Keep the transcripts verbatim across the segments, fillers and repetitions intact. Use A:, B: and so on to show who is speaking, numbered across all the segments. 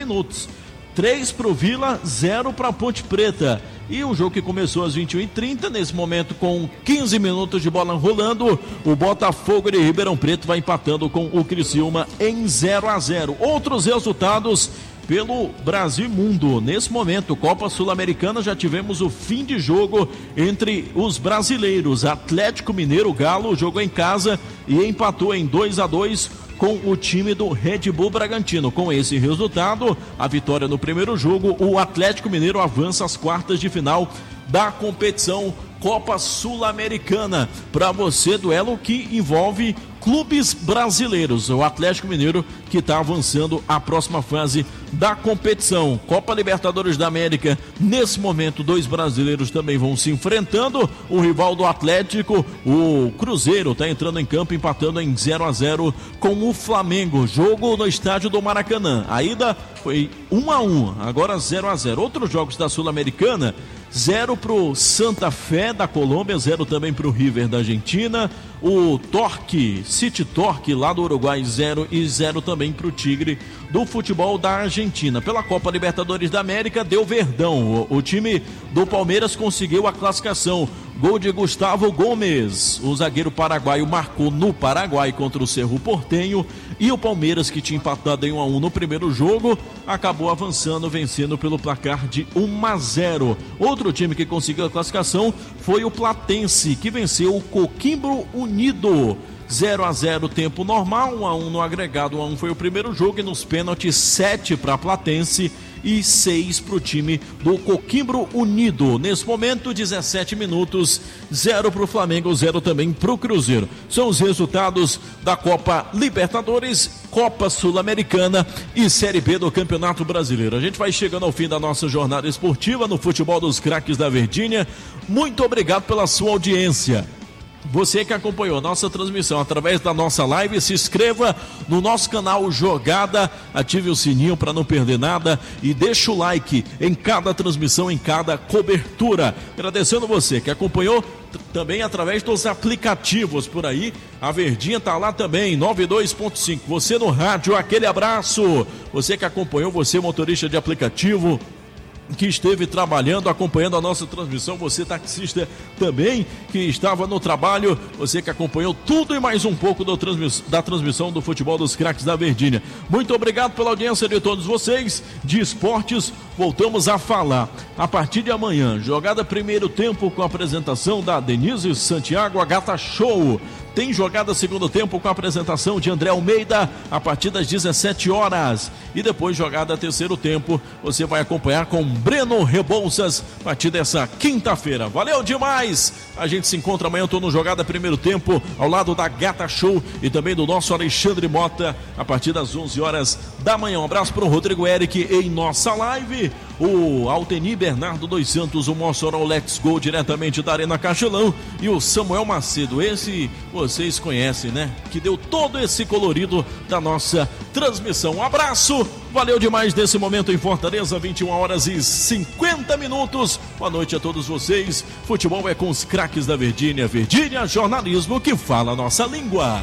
A: minutos. três para o Vila, zero para a Ponte Preta. E o jogo que começou às vinte e uma e trinta, nesse momento com quinze minutos de bola rolando, o Botafogo de Ribeirão Preto vai empatando com o Criciúma em zero a zero. Outros resultados pelo Brasil e Mundo. Nesse momento, Copa Sul-Americana, já tivemos o fim de jogo entre os brasileiros. Atlético Mineiro, Galo, jogou em casa e empatou em dois a dois com o time do Red Bull Bragantino. Com esse resultado, a vitória no primeiro jogo, o Atlético Mineiro avança às quartas de final da competição Copa Sul-Americana. Para você, duelo que envolve clubes brasileiros. O Atlético Mineiro que está avançando à próxima fase da competição. Copa Libertadores da América, nesse momento, dois brasileiros também vão se enfrentando. O rival do Atlético, o Cruzeiro, está entrando em campo, empatando em zero a zero com o Flamengo. Jogo no estádio do Maracanã. A ida foi um a um, agora zero a zero. Outros jogos da Sul-Americana, zero para o Santa Fé da Colômbia, zero também para o River da Argentina. O Torque, City Torque lá do Uruguai, zero e zero também para o Tigre do futebol da Argentina. Pela Copa Libertadores da América, deu Verdão. O, o time do Palmeiras conseguiu a classificação. Gol de Gustavo Gomes. O zagueiro paraguaio marcou no Paraguai contra o Cerro Porteño. E o Palmeiras, que tinha empatado em um a um no primeiro jogo, acabou avançando, vencendo pelo placar de um a zero. Outro time que conseguiu a classificação foi o Platense, que venceu o Coquimbo Unido. zero a zero tempo normal, um a um no agregado. um a um foi o primeiro jogo e nos pênaltis sete para a Platense e seis para o time do Coquimbo Unido. Nesse momento, dezessete minutos, zero para o Flamengo, zero também para o Cruzeiro. São os resultados da Copa Libertadores, Copa Sul-Americana e Série B do Campeonato Brasileiro. A gente vai chegando ao fim da nossa jornada esportiva no Futebol dos Craques da Verdinha. Muito obrigado pela sua audiência. Você que acompanhou nossa transmissão através da nossa live, se inscreva no nosso canal Jogada, ative o sininho para não perder nada e deixa o like em cada transmissão, em cada cobertura. Agradecendo você que acompanhou t- também através dos aplicativos por aí. A Verdinha tá lá também, noventa e dois ponto cinco. Você no rádio, aquele abraço. Você que acompanhou, você motorista de aplicativo, que esteve trabalhando, acompanhando a nossa transmissão, você taxista também, que estava no trabalho, você que acompanhou tudo e mais um pouco do transmiss- da transmissão do Futebol dos Craques da Verdinha. Muito obrigado pela audiência de todos vocês. De esportes, voltamos a falar a partir de amanhã. Jogada primeiro tempo com a apresentação da Denise Santiago, a Gata Show. Tem jogada segundo tempo com a apresentação de André Almeida a partir das dezessete horas. E depois jogada terceiro tempo, você vai acompanhar com Breno Rebouças a partir dessa quinta-feira. Valeu demais! A gente se encontra amanhã, eu tô no Jogada Primeiro Tempo, ao lado da Gata Show e também do nosso Alexandre Mota, a partir das onze horas da manhã. Um abraço para o Rodrigo Eric em nossa live. O Alteni Bernardo dos Santos, o Mossoró Let's Go diretamente da Arena Castelão, e o Samuel Macedo, esse vocês conhecem, né? Que deu todo esse colorido da nossa transmissão. Um abraço, valeu demais desse momento em Fortaleza, vinte e uma horas e cinquenta minutos. Boa noite a todos vocês. Futebol é com os craques da Verdinha. Verdinha, jornalismo que fala a nossa língua.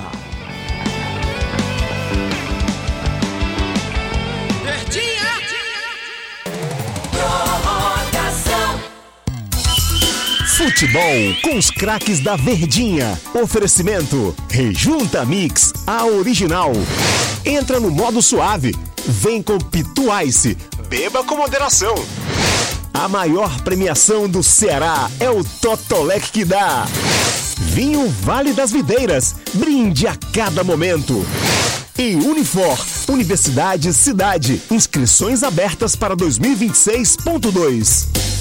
B: Futebol com os craques da Verdinha. Oferecimento Rejunta Mix, a original. Entra no modo suave. Vem com Pitu Ice. Beba com moderação. A maior premiação do Ceará é o Totolec que dá. Vinho Vale das Videiras. Brinde a cada momento. E Unifor, Universidade Cidade. Inscrições abertas para dois mil e vinte e seis ponto dois.